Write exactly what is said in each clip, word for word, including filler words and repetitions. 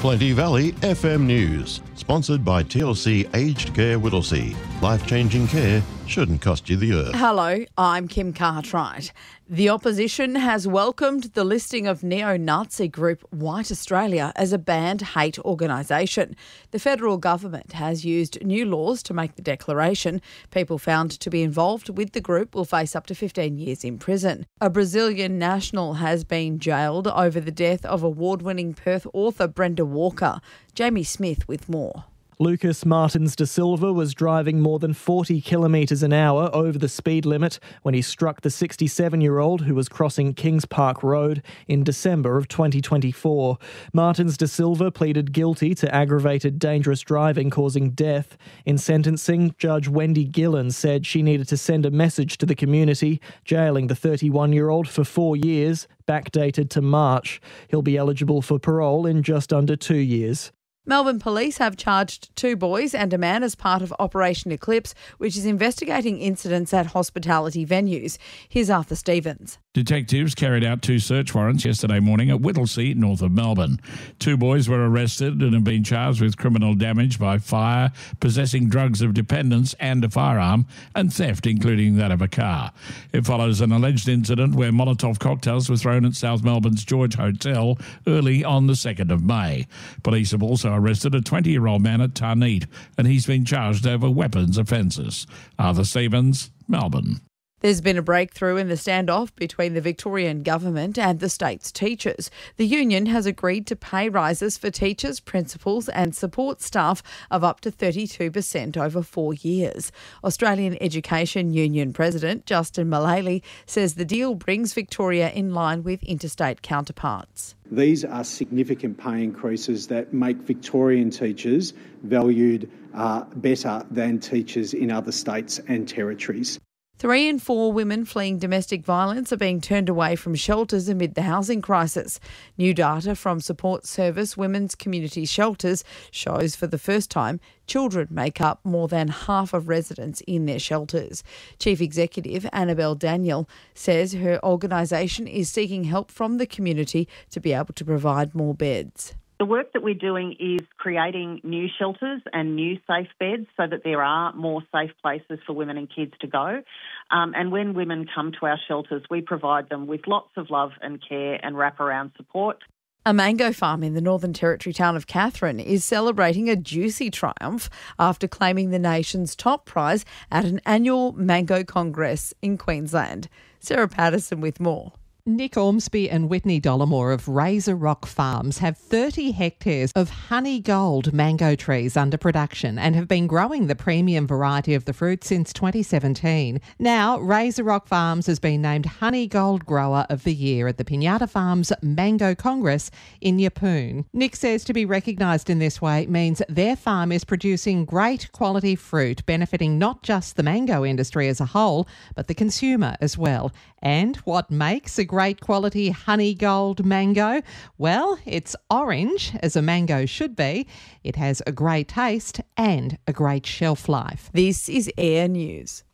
Plenty Valley F M News, sponsored by T L C Aged Care Whittlesea. Life-changing care shouldn't cost you the earth. Hello, I'm Kim Cartwright. The opposition has welcomed the listing of neo-Nazi group White Australia as a banned hate organisation. The federal government has used new laws to make the declaration. People found to be involved with the group will face up to fifteen years in prison. A Brazilian national has been jailed over the death of award-winning Perth author Brenda Walker. Jamie Smith with more. Lucas Martins da Silva was driving more than forty kilometres an hour over the speed limit when he struck the sixty-seven-year-old who was crossing Kings Park Road in December of twenty twenty-four. Martins da Silva pleaded guilty to aggravated dangerous driving causing death. In sentencing, Judge Wendy Gillen said she needed to send a message to the community, jailing the thirty-one-year-old for four years, backdated to March. He'll be eligible for parole in just under two years. Melbourne Police have charged two boys and a man as part of Operation Eclipse, which is investigating incidents at hospitality venues. Here's Arthur Stevens. Detectives carried out two search warrants yesterday morning at Whittlesea, north of Melbourne. Two boys were arrested and have been charged with criminal damage by fire, possessing drugs of dependence and a firearm, and theft, including that of a car. It follows an alleged incident where Molotov cocktails were thrown at South Melbourne's George Hotel early on the second of May. Police have also arrested a twenty-year-old man at Tarneet, and he's been charged over weapons offences. Arthur Stevens, Melbourne. There's been a breakthrough in the standoff between the Victorian government and the state's teachers. The union has agreed to pay rises for teachers, principals and support staff of up to thirty-two percent over four years. Australian Education Union President Justin Mullally says the deal brings Victoria in line with interstate counterparts. These are significant pay increases that make Victorian teachers valued uh, better than teachers in other states and territories. Three in four women fleeing domestic violence are being turned away from shelters amid the housing crisis. New data from Support Service Women's Community Shelters shows for the first time children make up more than half of residents in their shelters. Chief Executive Annabelle Daniel says her organisation is seeking help from the community to be able to provide more beds. The work that we're doing is creating new shelters and new safe beds so that there are more safe places for women and kids to go. Um, and when women come to our shelters, we provide them with lots of love and care and wraparound support. A mango farm in the Northern Territory town of Katherine is celebrating a juicy triumph after claiming the nation's top prize at an annual Mango Congress in Queensland. Sarah Patterson with more. Nick Ormsby and Whitney Dollamore of Razor Rock Farms have thirty hectares of honey gold mango trees under production and have been growing the premium variety of the fruit since twenty seventeen. Now, Razor Rock Farms has been named Honey Gold Grower of the Year at the Pinata Farms Mango Congress in Yeppoon. Nick says to be recognised in this way means their farm is producing great quality fruit, benefiting not just the mango industry as a whole, but the consumer as well. And what makes a great quality honey gold mango? Well, it's orange, as a mango should be. It has a great taste and a great shelf life. This is Air News.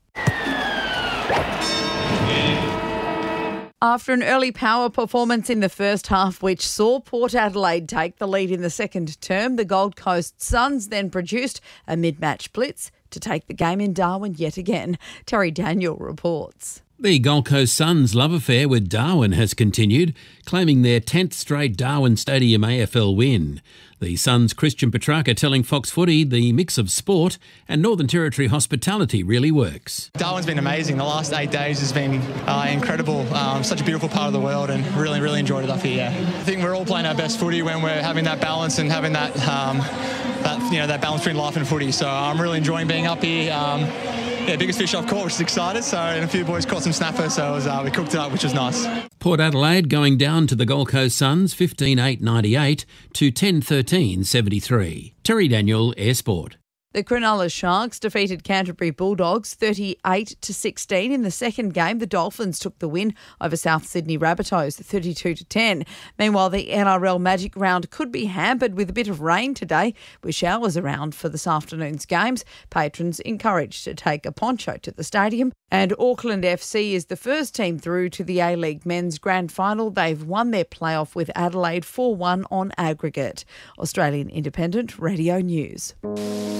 After an early power performance in the first half, which saw Port Adelaide take the lead in the second term, the Gold Coast Suns then produced a mid-match blitz to take the game in Darwin yet again. Terry Daniel reports. The Gold Coast Suns' love affair with Darwin has continued, claiming their tenth straight Darwin Stadium A F L win. The Suns' Christian Petrarca telling Fox Footy the mix of sport and Northern Territory hospitality really works. Darwin's been amazing. The last eight days has been uh, incredible. Um, such a beautiful part of the world and really, really enjoyed it up here. Yeah. I think we're all playing our best footy when we're having that balance and having that, um, that you know, that balance between life and footy. So I'm really enjoying being up here. Um, Yeah, biggest fish I've caught, which is excited. So, and a few boys caught some snapper, so it was, uh, we cooked it up, which was nice. Port Adelaide going down to the Gold Coast Suns fifteen eight ninety-eight to ten thirteen seventy-three. Terry Daniel, Air Sport. The Cronulla Sharks defeated Canterbury Bulldogs thirty-eight to sixteen. In the second game, the Dolphins took the win over South Sydney Rabbitohs thirty-two to ten. Meanwhile, the N R L Magic Round could be hampered with a bit of rain today, with showers around for this afternoon's games. Patrons encouraged to take a poncho to the stadium. And Auckland F C is the first team through to the A-League Men's Grand Final. They've won their playoff with Adelaide four one on aggregate. Australian Independent Radio News.